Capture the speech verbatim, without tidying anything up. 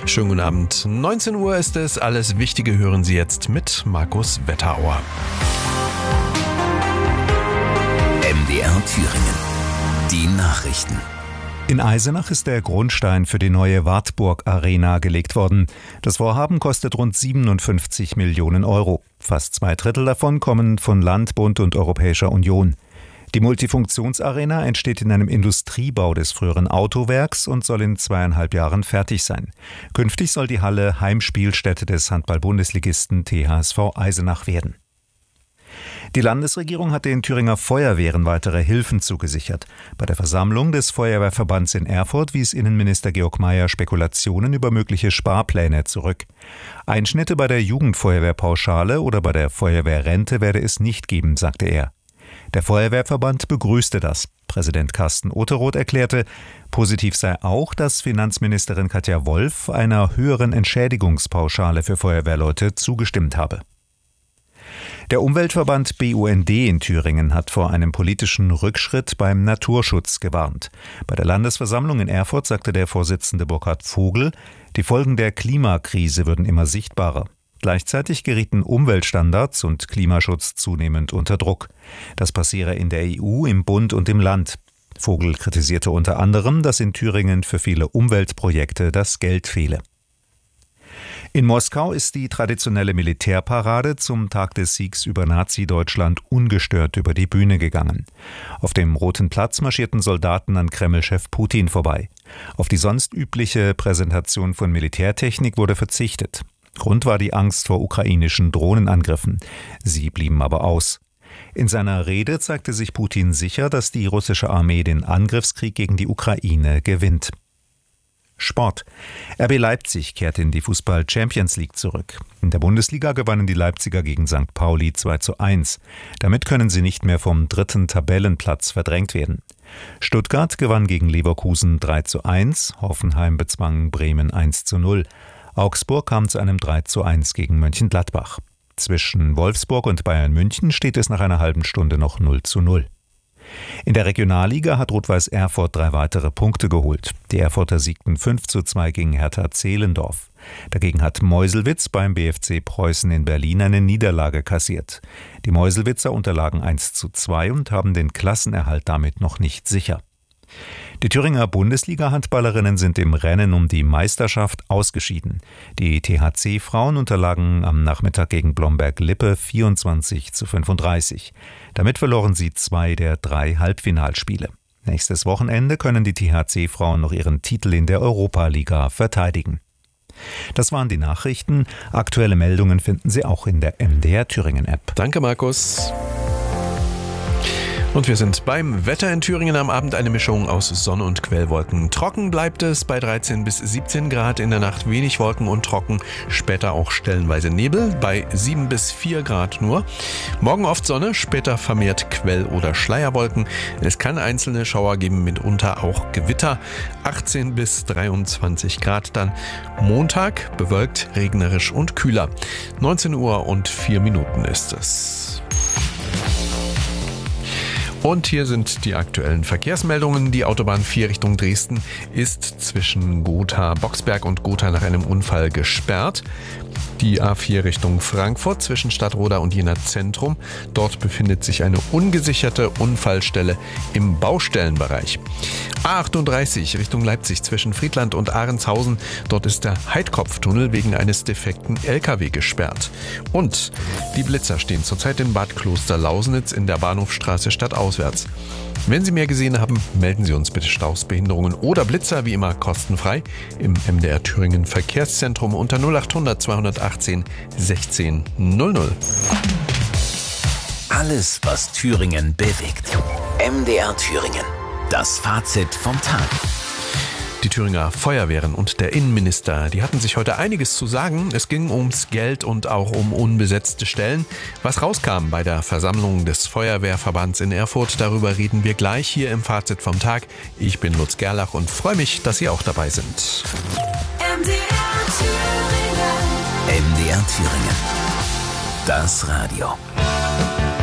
Schönen guten Abend. neunzehn Uhr ist es. Alles Wichtige hören Sie jetzt mit Markus Wetterauer. M D R Thüringen. Die Nachrichten. In Eisenach ist der Grundstein für die neue Wartburg Arena gelegt worden. Das Vorhaben kostet rund siebenundfünfzig Millionen Euro. Fast zwei Drittel davon kommen von Land, Bund und Europäischer Union. Die Multifunktionsarena entsteht in einem Industriebau des früheren Autowerks und soll in zweieinhalb Jahren fertig sein. Künftig soll die Halle Heimspielstätte des Handball-Bundesligisten T H S V Eisenach werden. Die Landesregierung hat den Thüringer Feuerwehren weitere Hilfen zugesichert. Bei der Versammlung des Feuerwehrverbands in Erfurt wies Innenminister Georg Mayer Spekulationen über mögliche Sparpläne zurück. Einschnitte bei der Jugendfeuerwehrpauschale oder bei der Feuerwehrrente werde es nicht geben, sagte er. Der Feuerwehrverband begrüßte das. Präsident Carsten Otheroth erklärte, positiv sei auch, dass Finanzministerin Katja Wolf einer höheren Entschädigungspauschale für Feuerwehrleute zugestimmt habe. Der Umweltverband B U N D in Thüringen hat vor einem politischen Rückschritt beim Naturschutz gewarnt. Bei der Landesversammlung in Erfurt sagte der Vorsitzende Burkhard Vogel, die Folgen der Klimakrise würden immer sichtbarer. Gleichzeitig gerieten Umweltstandards und Klimaschutz zunehmend unter Druck. Das passiere in der E U, im Bund und im Land. Vogel kritisierte unter anderem, dass in Thüringen für viele Umweltprojekte das Geld fehle. In Moskau ist die traditionelle Militärparade zum Tag des Siegs über Nazi-Deutschland ungestört über die Bühne gegangen. Auf dem Roten Platz marschierten Soldaten an Kreml-Chef Putin vorbei. Auf die sonst übliche Präsentation von Militärtechnik wurde verzichtet. Grund war die Angst vor ukrainischen Drohnenangriffen. Sie blieben aber aus. In seiner Rede zeigte sich Putin sicher, dass die russische Armee den Angriffskrieg gegen die Ukraine gewinnt. Sport. R B Leipzig kehrt in die Fußball-Champions League zurück. In der Bundesliga gewannen die Leipziger gegen Sankt Pauli zwei zu eins. Damit können sie nicht mehr vom dritten Tabellenplatz verdrängt werden. Stuttgart gewann gegen Leverkusen drei zu eins. Hoffenheim bezwang Bremen eins zu null. Augsburg kam zu einem drei zu eins gegen Mönchengladbach. Zwischen Wolfsburg und Bayern München steht es nach einer halben Stunde noch null zu null. In der Regionalliga hat Rot-Weiß Erfurt drei weitere Punkte geholt. Die Erfurter siegten fünf zu zwei gegen Hertha Zehlendorf. Dagegen hat Meuselwitz beim B F C Preußen in Berlin eine Niederlage kassiert. Die Meuselwitzer unterlagen eins zu zwei und haben den Klassenerhalt damit noch nicht sicher. Die Thüringer Bundesliga-Handballerinnen sind im Rennen um die Meisterschaft ausgeschieden. Die T H C-Frauen unterlagen am Nachmittag gegen Blomberg-Lippe vierundzwanzig zu fünfunddreißig. Damit verloren sie zwei der drei Halbfinalspiele. Nächstes Wochenende können die T H C-Frauen noch ihren Titel in der Europa-Liga verteidigen. Das waren die Nachrichten. Aktuelle Meldungen finden Sie auch in der M D R Thüringen-App. Danke, Markus. Und wir sind beim Wetter in Thüringen. Am Abend eine Mischung aus Sonne und Quellwolken. Trocken bleibt es bei dreizehn bis siebzehn Grad, in der Nacht wenig Wolken und trocken, später auch stellenweise Nebel bei sieben bis vier Grad nur. Morgen oft Sonne, später vermehrt Quell- oder Schleierwolken. Es kann einzelne Schauer geben, mitunter auch Gewitter. achtzehn bis dreiundzwanzig Grad dann. Montag bewölkt, regnerisch und kühler. neunzehn Uhr und vier Minuten ist es. Und hier sind die aktuellen Verkehrsmeldungen. Die Autobahn vier Richtung Dresden ist zwischen Gotha-Boxberg und Gotha nach einem Unfall gesperrt. Die A vier Richtung Frankfurt zwischen Stadtroda und Jena Zentrum. Dort befindet sich eine ungesicherte Unfallstelle im Baustellenbereich. A achtunddreißig Richtung Leipzig zwischen Friedland und Ahrenshausen. Dort ist der Heidkopftunnel wegen eines defekten L K W gesperrt. Und die Blitzer stehen zurzeit in Bad Kloster-Lausnitz in der Bahnhofstraße stadtauswärts. Wenn Sie mehr gesehen haben, melden Sie uns bitte Staus, Behinderungen oder Blitzer, wie immer kostenfrei, im M D R Thüringen Verkehrszentrum unter null achthundert zweihundertachtzehn sechzehn null null. Alles, was Thüringen bewegt. M D R Thüringen. Das Fazit vom Tag. Die Thüringer Feuerwehren und der Innenminister, die hatten sich heute einiges zu sagen. Es ging ums Geld und auch um unbesetzte Stellen. Was rauskam bei der Versammlung des Feuerwehrverbands in Erfurt, darüber reden wir gleich hier im Fazit vom Tag. Ich bin Lutz Gerlach und freue mich, dass Sie auch dabei sind. M D R Thüringen. M D R Thüringen. Das Radio.